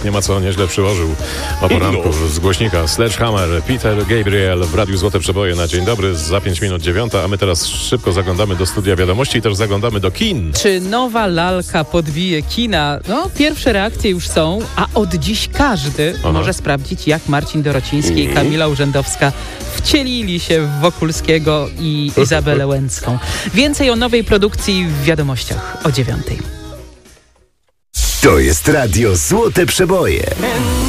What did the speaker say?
nie ma co, nieźle przyłożył o poranku z głośnika. Sledgehammer, Peter Gabriel w Radiu Złote Przeboje na dzień dobry, za 5 minut 9, a my teraz szybko zaglądamy do studia wiadomości i też zaglądamy do kin. Czy nowa lalka podbije kina? No, pierwsze reakcje już są, a od dziś każdy może sprawdzić, jak Marcin Dorociński i Kamila Urzędowska wcielili się w Wokulskiego i Izabelę Łęcką. Więcej o nowej produkcji w wiadomościach o 9. To jest Radio Złote Przeboje.